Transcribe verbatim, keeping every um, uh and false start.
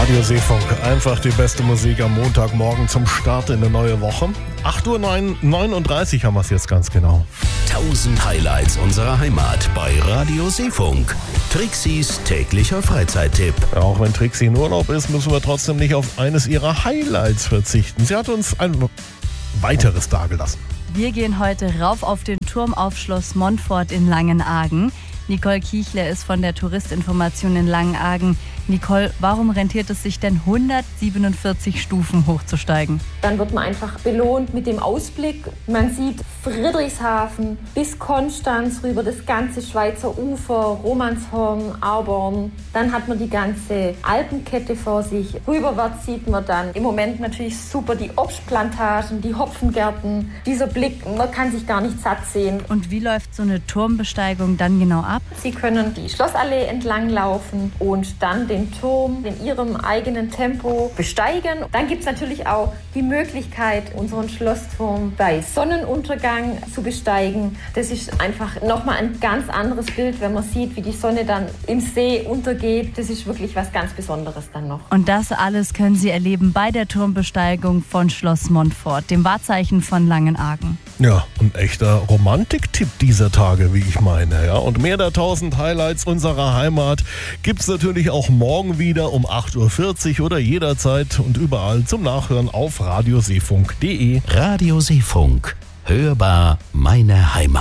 Radio Seefunk, einfach die beste Musik am Montagmorgen zum Start in eine neue Woche. acht Uhr neununddreißig haben wir es jetzt ganz genau. tausend Highlights unserer Heimat bei Radio Seefunk. Trixis täglicher Freizeittipp. Ja, auch wenn Trixi in Urlaub ist, müssen wir trotzdem nicht auf eines ihrer Highlights verzichten. Sie hat uns ein weiteres dargelassen. Wir gehen heute rauf auf den Turm auf Schloss Montfort in Langenargen. Nicole Kiechle ist von der Touristinformation in Langenargen. Nicole, warum rentiert es sich denn hundertsiebenundvierzig Stufen hochzusteigen? Dann wird man einfach belohnt mit dem Ausblick. Man sieht Friedrichshafen bis Konstanz rüber, das ganze Schweizer Ufer, Romanshorn, Arborn. Dann hat man die ganze Alpenkette vor sich. Rüberwärts sieht man dann im Moment natürlich super die Obstplantagen, die Hopfengärten. Dieser Blick, man kann sich gar nicht satt sehen. Und wie läuft so eine Turmbesteigung dann genau ab? Sie können die Schlossallee entlang laufen und dann den Turm in Ihrem eigenen Tempo besteigen. Dann gibt es natürlich auch die Möglichkeit, unseren Schlossturm bei Sonnenuntergang zu besteigen. Das ist einfach nochmal ein ganz anderes Bild, wenn man sieht, wie die Sonne dann im See untergeht. Das ist wirklich was ganz Besonderes dann noch. Und das alles können Sie erleben bei der Turmbesteigung von Schloss Montfort, dem Wahrzeichen von Langenargen. Ja, ein echter Romantiktipp dieser Tage, wie ich meine. Ja. Und mehr der tausend Highlights unserer Heimat gibt's natürlich auch morgen wieder um acht Uhr vierzig oder jederzeit und überall zum Nachhören auf radioseefunk punkt de. Radio Seefunk. Hörbar meine Heimat.